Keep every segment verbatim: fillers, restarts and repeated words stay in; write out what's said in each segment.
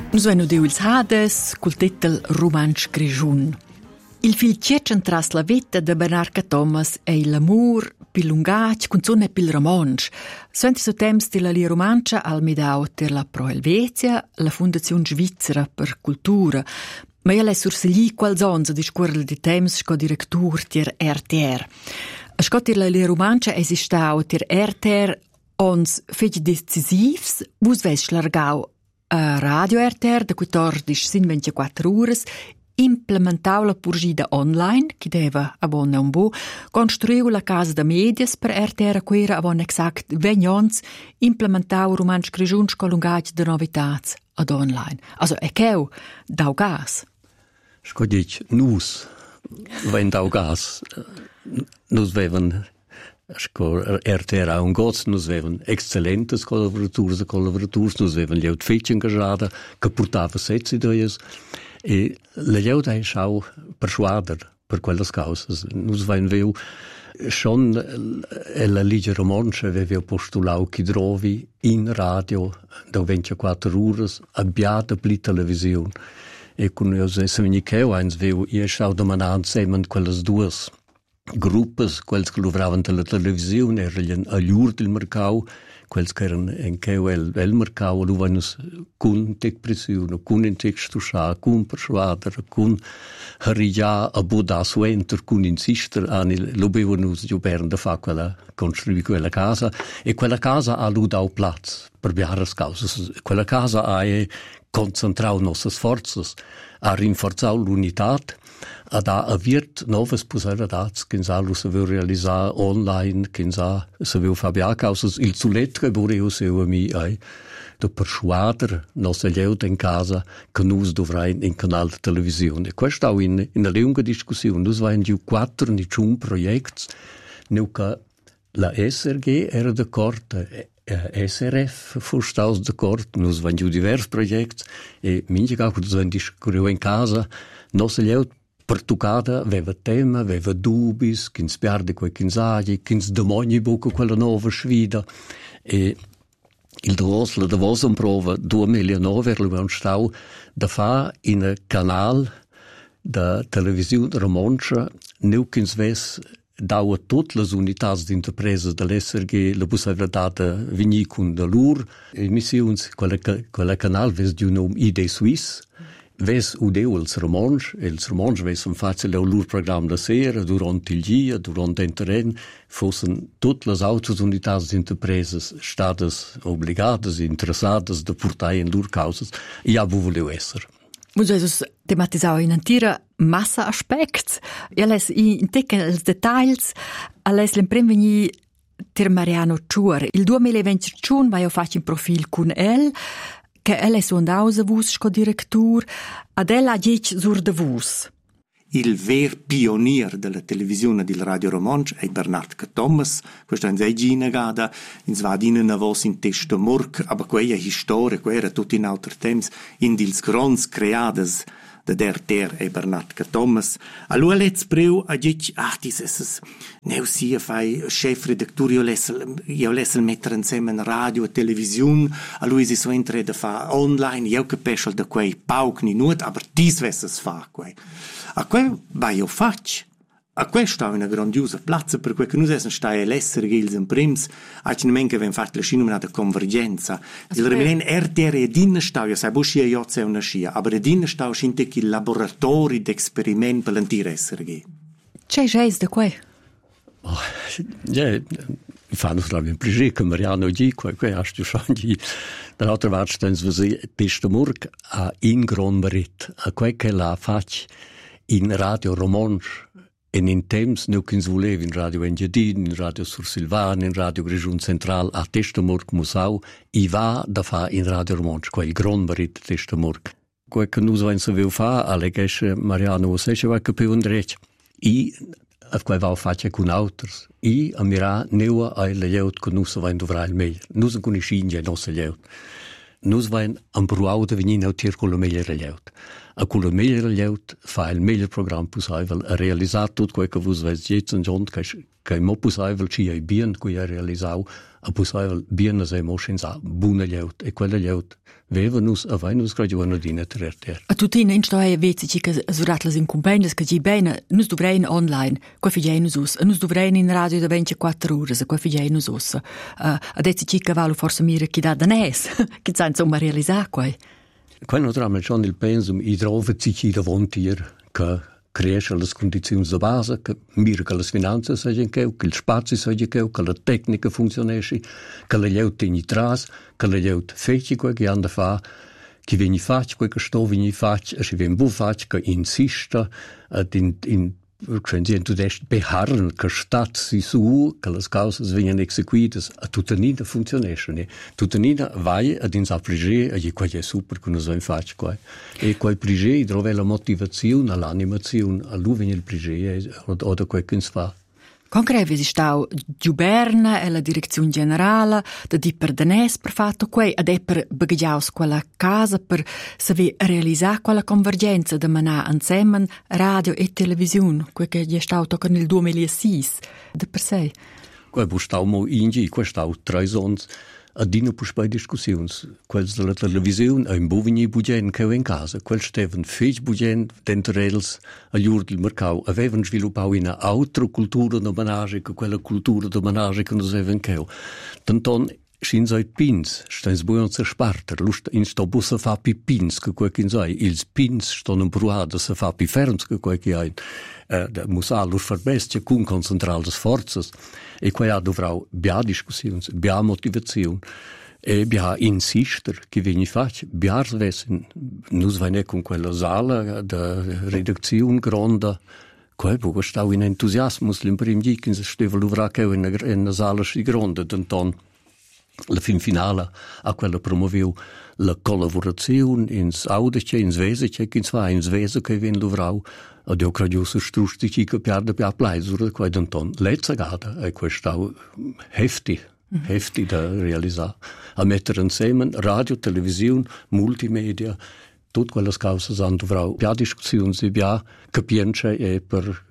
Nus venu diu ils Hades col titel Romansch Grischun. Il fil tschetschen tras la vita de Bernard Thomas e l'amor pil lungatg cun zunne pil romansch. Sventi so temps de la li romancia al medau ter la Pro Helvetia, la Fundazione Svizzera per Cultura. Ma io le sursegli qualzonza di scuola di temps sco direttur tier R T R. A sco ter la li romancia esistau tier R T R ons feci decisivs, vus ves schlargau a Radio R T R da quattordici sin ventiquattro uras, implementau la purgida online, che deva avon un bo, construiu la casa da medias per R T R a quera avon exact vegn ons, implementau romansch grischun scolungatg de novitats ad online. Also, e cheu, dau gas. Sco dic, nus, wenn dau gas, nus vevan Sco R T R ha un goz, nus vevan excellentes collaboraturs e collaboraturs, nus vevan lleut fetg engagada, che portava sezzi doies, e la lleut hai schau persuader per quellas causas. Nus vain veu schon e la Ligia Romancia veveu postulau chi drovi in radio da ventiquattro uras abbiada pli televisiun. E con io se veni cheu eins veu, io schau domanant semen quellas duas gruppes, quels che lovravan la televisione, erano all'ur del mercau, quels che erano in cheu el, el mercau, lo vanus cun depressione, cun intextuscia, cun persuader, cun harigia a buda suenter, cun insister, ani lo bevanus giù bern da fa quella, construì quella casa, e quella casa ha lu dau plaz, per biaras causas. Quella casa ha concentrau nostre sforzos, ha rinforzau l'unitat, ad ha aviert novas possibilitats che sa lo saveu realisar online, che sa saveu fabia causas il zuletre voreu seu a mi ai da persuader nostra lleut in casa che nus dovrain in canal de televisione. Questo au in in a lunga discussione. Nus vain giu quattro ni ciun projects neu che la S R G era d'accordo, S R F forstaus d'accordo, nus vain giu divers projects e minge che nus vain discussione in casa nostra lleut pertucada aveva tema, aveva dubis, che si perde quel che si che si demogni poco quella nuova sfida. E il Drosla da vostra prova duemilanove era un stau da fa in un canale da televisione romancia, neu che si ves dava tutte le unità di interpresa dell'S R G la possibilità di venire con da loro emissioni, quella, quella canale ves di un nome I D Suisse. Ves udeu els romansch, els romansch vesen facile au lur program da sera, durant il dia, durant il terren, fossen tutte les autres unitats d'interpreses stades obligades, interessadas de portar in lur causas, e ja bu voleu esser. Muss Jesus thematisau in antira massa aspects, e les in tecken els details, les l'imprem veni ter Mariano Ciur. Il duemilaventiun vai io fac in profil cun el, che elle è sondausa vus sco direttur, ad ella dic sur de vus. Il ver pionier della televisione del Radio Romansch è Bernard Thomas, questa è una gina gada, in svadina na vos in testo morc, aber quella storia, quella era tutto in altri temps, in dils grons creades de der ter e Bernard Thomas. A lui let's breu a dic, ah, dieses, neu sia fai chef redaktur, io lessel, io lessel mettere insieme radio e televisione, a lui si so entre da fa online, io capisco da quei pauc ni nuot, aber dies vesses fa quei. A quel vai io fac. A quel sta una grandiosa piazza, per quel che noi essen stai a l'essere gils in prims, a ci nemen che ven fatto la scinum da convergenza. Il remelen R T R e dinne stau, io sai buschia io c'è una scia, aber e dinne stau scinte che laboratori d'experiment per l'antire essere ghi. C'è geis da quei? Oh, ja, fanno fra un piacere che Mariano di qua, qua hast du schon di dall'altra parte stens vesi testamurg a in gran merit, a quel che la fac in Radio Romansch. E in temps nu che si voleva in Radio Engiadin, in Radio Sur Silvan, in Radio Grischun Central, a Testamurg Musau, i va da fa in Radio Romansch, quel gran marit Testamurg. Quel che nu so se veu fa, alle gesche Mariano Osesce va capiu un drech. I, a quel va faccia con auters. I, a mira, neua ai le lleut con nu se va in dovra il meglio. Nu se conoscinge non se lleut. Nus vain ambruau de venin au tir con lo meglio le lleut. a con la migliore lieut fa il miglior programma possibile, a realizzare tutto quello che voi vedete jetzt und schon, che che mo possibile ci è bien cui è realizzato, a possibile bien se mo senza buona lieut e quella lieut veva nus a vai nus graduano di netter ter. A tutti in storia vezi ci che suratlas in compagnes che gi bene nus dovrein online, qua figenus us, nus dovrein in radio da ventiquattro ore, qua figenus us. Adesso ci che valu forse mira chi da danes, che sa insomma realizzare qua. Quando tramite schon il pensum i trova ci davanti che cresce le condizioni di base, che mira che le finanze siano che, che il spazio sia che, che la tecnica funzionessi, che le lieut in tras, che le lieut feci quel che hanno fa, che vieni faccia quel che sto vieni faccia, e si viene bu faccia che insista, ad in, in tu dest beharren che stat si su che le cause vengono eseguite a tutta nida funzionesce tutta nida vai ad in sapprige e qua è super che non so in faccia qua e quel prige trova la motivazione l'animazione a lui viene il prige o da quel che si fa. Concrevi si stau Giuberna e la direzione generale da di per danès per fatto quei ed è per bagaggiaus quella casa per saver realizzare quella convergenza da manà insieme radio e televisione quel che è stato tocca nel duemilasei da per sé. Quel bu stau mo ingi quel stau tre sons a dino pus bei discussions quels della televisione a in buvini bugen che in casa quel steven fech bugen dentrels a jurdel mercau avevano sviluppato una altra cultura da manage che quella cultura da manage che nos even che tanton shin seit pins stens buon zer sparter lust in sto busse fa pi pins che quel che sai ils pins ston un pruada se fa pi ferms che quel che hai da musal lust verbestia con concentrales forzas e qua ha dovrau bia discussioni bia motivazione e bia insister che vieni fac bia svesen nus vane con quella sala da redazione grande quel buco stau in entusiasmus l'imprim dikin se steva luvra che in una sala si grande tanton la fin finale a quella promoviu la collaborazione ins audice ins vese che ins fa ins vese che vien luvrau ad io credo su strustici che piarda pia pleisura quei danton letza gada e questo heftig mm-hmm. heftig da realizzare a mettere insieme radio televisione multimedia tutte quelle cose hanno dovrau pia discussioni si pia capienza e per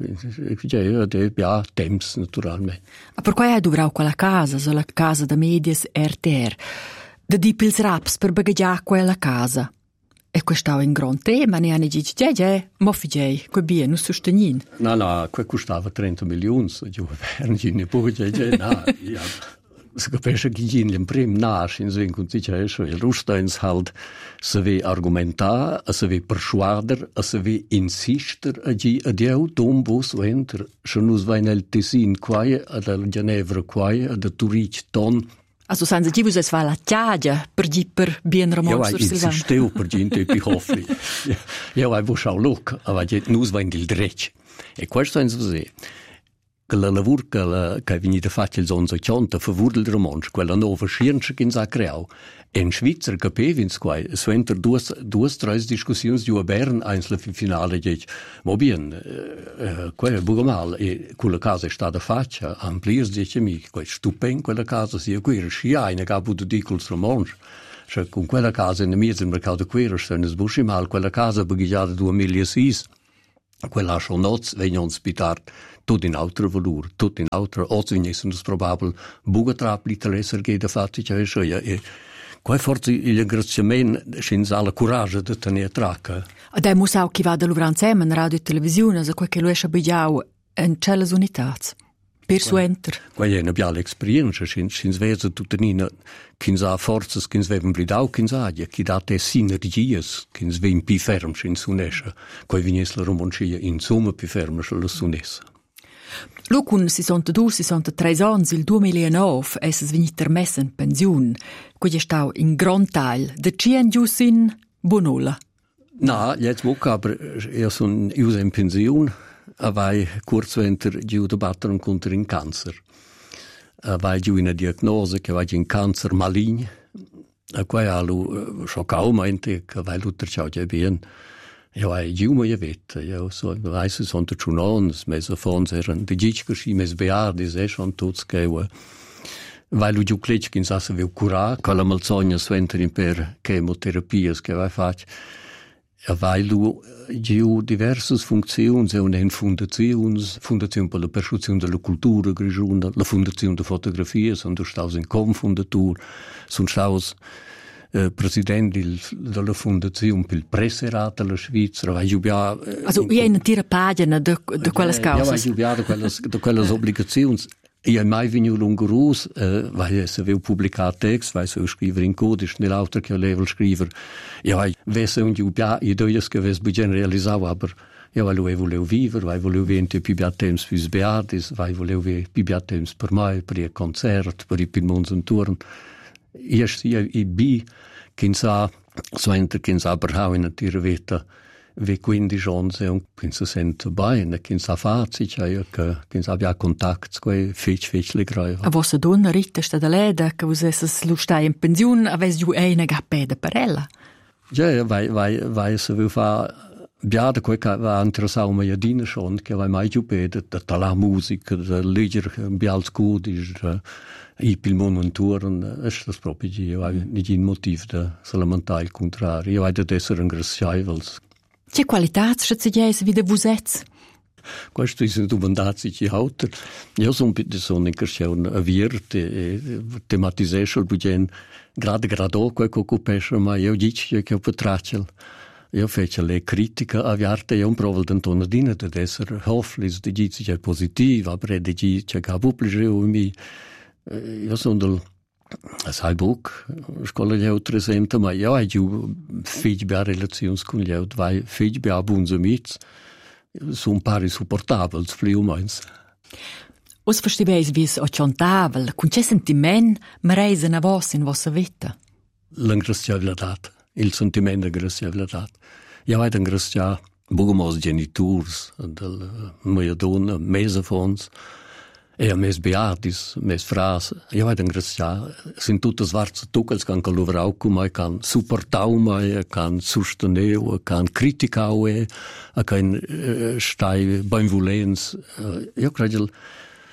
ja de pia temps naturalmente a per quai dovrau quella casa so la casa da medias R T R da di pils raps per bagaggiare quella casa e questo è un gran tema ne hanno dici già già mo figei che bien non sostenin no no que costava trenta milioni io per ne poi già già no ja se capisce che gli in prim nasce in sin con dice eso il rustains halt se ve argumentar se ve persuader se ve insister a gi a dio tombos enter schon us vai nel Tessin quae ad al Ginevra quae ad a Turich ton also sanze ti es fa la chiagia per gi per bien Ramon sur Silvan. Ja, steu per gi in te pihofli. Ja, vai vo schau look, aber jet nus vai il drech. E questo è così. Che la lavur che la che venite facile sonzo chonta favurdel romansch, quella nova scienza che in sa creau. In Schweizer capevins quai, so enter duas duas tres discussions di Bern eins la finale dic. Mo bien, eh, quella bugo mal e quella casa è stata faccia, ampliers dice mi, quel stupen quella casa sia qui, scia eine capo di diculs romansch. Cioè con quella casa in mezzo del mercato qui, sono sbushi mal quella casa bagiata duemilasei. Quella ha schon noz vengono ospitati tutto in altro valore, tutto in altro, oggi vengono probabile buga trapli telesser che da fatti c'è e qua forse il ringraziamento senza alla coraggio di tenere traccia. Ed è musau chi va da l'uvranzema in radio e televisione, se quel che lui è abbigliato in celle unità. Per suo enter. Qua è una bella esperienza, sin svese tutte nina, chi sa forze, chi sveven bridau, chi sa, chi date sinergie, chi sveven più ferm, sin sunesce. Qua vinis la romancia in somma più ferma, la sunessa. Lu con sessantadue sessantatré anni, il duemilanove, è svenito messo in pensione. Qui è stato in gran teil de cien giusin buonola. No, jetzt wo aber io sono io in pensione. Avai kurzventer giù da battere contro il cancer. Avai giù una diagnosi che avai un cancer maligno. A quai alu scioccaumenti che avai l'utter ciao già bien. Io avai giù moia vetta. Io so, avai sessantadue anni, mese fons erano di gicca sci mes beardi, se schon tuts che avai lu giù clec che in sassa veu curà, che la malsogna sventer per chemoterapias che avai fatto. availu giu diversas funzioni, e una fondazione, fondazione per la percussione della cultura grigiuna, la fondazione di fotografia, sono stato in confondatur, sono stato eh, presidente della fondazione per il presserat della Svizzera, vai giubia eh, also io in tira pagina de de quelle eh, cause. Ja, vai giubia de quelle de quelle obbligazioni. Io mai venu lungerus, eh, vai se avevo pubblicato text, vai se scrivere in codice, nell'altro che level scrivere. Io vai vesse un giubia, io dois che ves bugen realizzavo, aber io vai volevo volevo vivere, vai volevo vente più bia temps più beatis, vai volevo più bia temps per mai, per i concert, per i pilmons un turn. Io sia i bi che sa so enter che sa per in tira vita. Ve quindici anni e che si sente bene, che sa farsi, cioè che sa abbia contatto con fece fece le grave. A vostra donna Rita sta da leda che vos esses lustai in pensione, avesse giù eine gappede per ella. Ja, vai vai vai se vi fa biada quel che va interessau mai adina schon, che vai mai giù pede da la musica, da legger bials codis, i pilmon un turn, è das proprio io, vai nicht in motiv da salamentare il contrario. Io vai da essere ingressiavels. Che qualità si dice wie de vusets? Questo è domandato che autor. Io sono sono in crescione a vierte e tematizzesce il budget grado grado quel che occupesce, ma io dico che ho potracel. Io fece le critiche a vierte e un provo d'antonadina di essere hofflis, di dici che è positiva, però di dici che ha pubblicato mi. Io sono del sai book, scola gli altri trecento, ma io ho giù figli relazioni con gli altri, vai figli a buoni amici, sono pari supportabili, più o meno. Os versteveis vis o chantavel, con che sentiment mereisen a vos in vostra vita? L'ingraziabilità, il sentimento di graziabilità. Io ho ingraziato buoni genitori, della mia donna, mese fons, e a mes beatis, mes fras, io ho ingraziato, sono tutte svarze tuccels che hanno lavorato con me, che hanno supportato me, che hanno sostenuto, che hanno criticato, che hanno stai benvolenti. Io credo che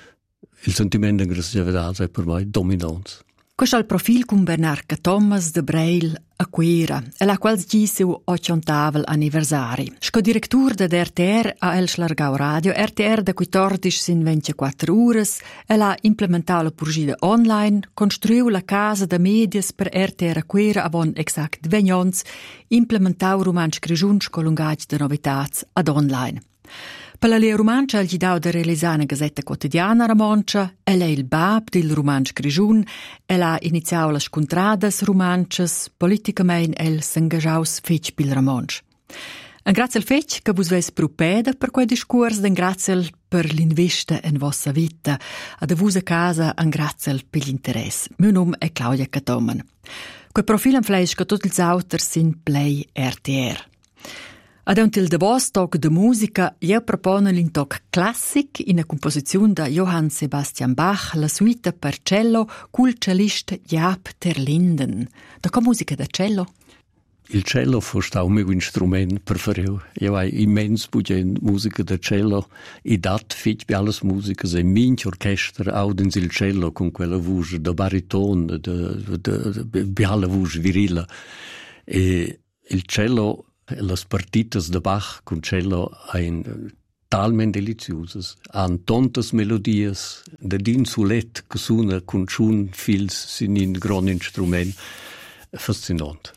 il sentimento di graziabilità è per me dominante. Questo è il profilo con Bernarca Thomas de Breil a Quera, e la qual gi seu ottantavil anniversari. Sco direttur de R T R a El Schlargau Radio, R T R da quattordici sin ventiquattro ures, e la implementau la purgida online, construiu la casa de medias per R T R a Quera avon exact vegnons, implementau romansch grigiun scolungatg de novitats ad online. Per la Lea Romancia gli dau da realizzare una gazzetta quotidiana a Romancia, e lei il bab del romansch grigiun, e la iniziau le scontradas romanches, politicamente el s'engagiaus fetg pil romansch. Un grazie al fetg che vos ves propeda per quei discurs, un grazie per l'investa in vostra vita, ad a vusa casa un grazie per l'interesse. Mio nome è Claudia Catoman. Quei profilo in fleisch che tutti gli autori sin Play R T R. Ad un til de vos toc de musica, io propone l'intoc classic in a composizione da Johann Sebastian Bach, la suite per cello cul cellist Jaap ter Linden. Da co musica da cello? Il cello fu stato il mio strumento preferito. Io ho immens bugen musica da cello e dat fit per alle musiche e minch orchestra audens il cello con quella voce da bariton, da alle voce virile. E il cello las partitas de Bach con cello ein talmente deliziosas, han tantas melodies, de din sulet che suona con chun fils sin in gran instrument, fascinant.